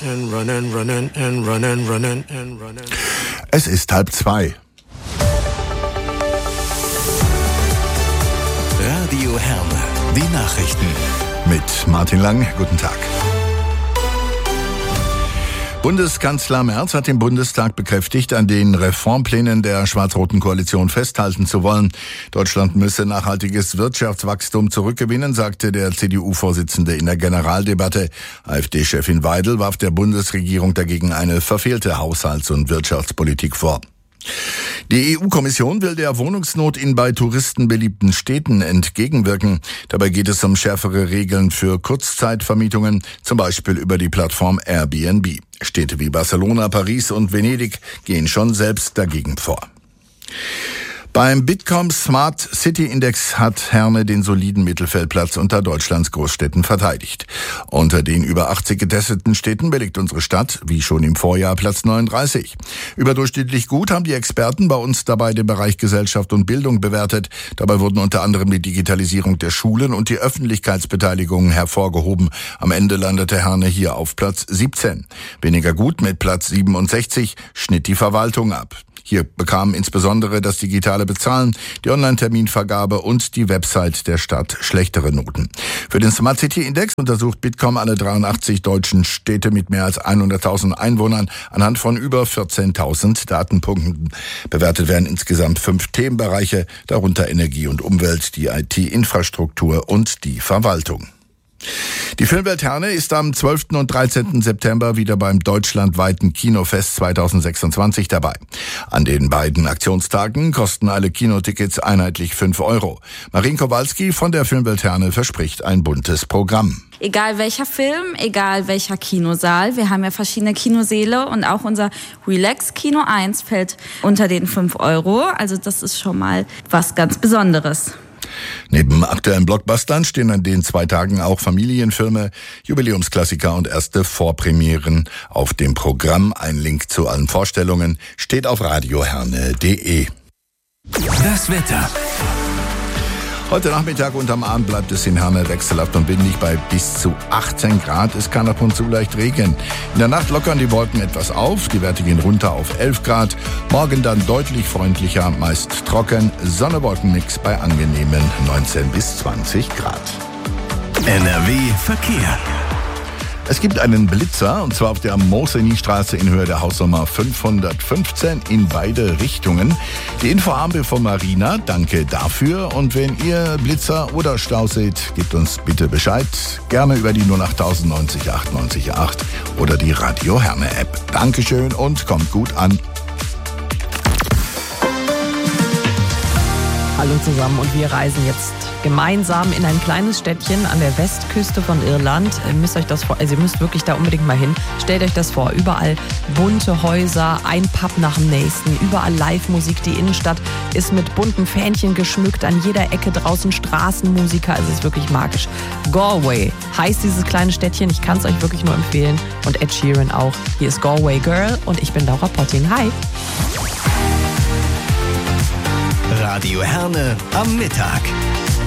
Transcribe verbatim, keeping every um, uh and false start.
and run and run and run and run and run. Es ist halb zwei. Radio Herne, die Nachrichten. Mit Martin Lang, guten Tag. Bundeskanzler Merz hat im Bundestag bekräftigt, an den Reformplänen der schwarz-roten Koalition festhalten zu wollen. Deutschland müsse nachhaltiges Wirtschaftswachstum zurückgewinnen, sagte der C D U-Vorsitzende in der Generaldebatte. AfD-Chefin Weidel warf der Bundesregierung dagegen eine verfehlte Haushalts- und Wirtschaftspolitik vor. Die E U-Kommission will der Wohnungsnot in bei Touristen beliebten Städten entgegenwirken. Dabei geht es um schärfere Regeln für Kurzzeitvermietungen, zum Beispiel über die Plattform Airbnb. Städte wie Barcelona, Paris und Venedig gehen schon selbst dagegen vor. Beim Bitkom Smart City Index hat Herne den soliden Mittelfeldplatz unter Deutschlands Großstädten verteidigt. Unter den über achtzig getesteten Städten belegt unsere Stadt, wie schon im Vorjahr, Platz neununddreißig. Überdurchschnittlich gut haben die Experten bei uns dabei den Bereich Gesellschaft und Bildung bewertet. Dabei wurden unter anderem die Digitalisierung der Schulen und die Öffentlichkeitsbeteiligung hervorgehoben. Am Ende landete Herne hier auf Platz siebzehn. Weniger gut mit Platz siebenundsechzig schnitt die Verwaltung ab. Hier bekamen insbesondere das digitale Bezahlen, die Online-Terminvergabe und die Website der Stadt schlechtere Noten. Für den Smart City Index untersucht Bitkom alle dreiundachtzig deutschen Städte mit mehr als hunderttausend Einwohnern anhand von über vierzehntausend Datenpunkten. Bewertet werden insgesamt fünf Themenbereiche, darunter Energie und Umwelt, die I T-Infrastruktur und die Verwaltung. Die Filmwelt Herne ist am zwölften und dreizehnten September wieder beim deutschlandweiten Kinofest zweitausendsechsundzwanzig dabei. An den beiden Aktionstagen kosten alle Kinotickets einheitlich fünf Euro. Marien Kowalski von der Filmwelt Herne verspricht ein buntes Programm. Egal welcher Film, egal welcher Kinosaal. Wir haben ja verschiedene Kinosäle und auch unser Relax Kino eins fällt unter den fünf Euro. Also das ist schon mal was ganz Besonderes. Neben aktuellen Blockbustern stehen an den zwei Tagen auch Familienfilme, Jubiläumsklassiker und erste Vorpremieren auf dem Programm. Ein Link zu allen Vorstellungen steht auf radioherne punkt de. Das Wetter. Heute Nachmittag und am Abend bleibt es in Herne wechselhaft und windig bei bis zu achtzehn Grad. Es kann ab und zu leicht regnen. In der Nacht lockern die Wolken etwas auf. Die Werte gehen runter auf elf Grad. Morgen dann deutlich freundlicher, meist trocken. Sonne-Wolkenmix bei angenehmen neunzehn bis zwanzig Grad. N R W Verkehr. Es gibt einen Blitzer, und zwar auf der Moosenie-Straße in Höhe der Hausnummer fünfhundertfünfzehn in beide Richtungen. Die Info haben wir von Marina, danke dafür. Und wenn ihr Blitzer oder Stau seht, gebt uns bitte Bescheid. Gerne über die null acht neun acht neun acht oder die Radio Herne App. Dankeschön und kommt gut an. Hallo zusammen und wir reisen jetzt gemeinsam in ein kleines Städtchen an der Westküste von Irland. Ihr müsst euch das vor, also ihr müsst wirklich da unbedingt mal hin. Stellt euch das vor, überall bunte Häuser, ein Pub nach dem nächsten, überall Live-Musik. Die Innenstadt ist mit bunten Fähnchen geschmückt, an jeder Ecke draußen Straßenmusiker. Es ist wirklich magisch. Galway heißt dieses kleine Städtchen, ich kann es euch wirklich nur empfehlen. Und Ed Sheeran auch. Hier ist Galway Girl und ich bin Laura Potting. Hi! Radio Herne am Mittag.